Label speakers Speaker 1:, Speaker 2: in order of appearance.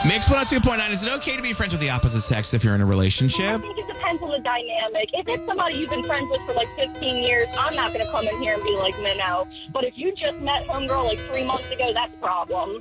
Speaker 1: Mix 102.9. Is it okay to be friends with the opposite sex if you're in a
Speaker 2: I
Speaker 1: relationship?
Speaker 2: think it depends on the dynamic. If it's somebody you've been friends with for like 15 years, I'm not going to come in here and be like, no. But if you just met homegirl like 3 months ago, that's a problem.